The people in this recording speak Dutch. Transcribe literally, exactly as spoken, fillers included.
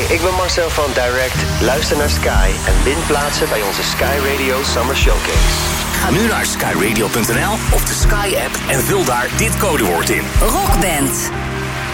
ik ben Marcel van Direct. Luister naar Sky en win plaatsen bij onze Sky Radio Summer Showcase. Ga nu naar sky radio punt n l of de Sky app en vul daar dit codewoord in. Rockband.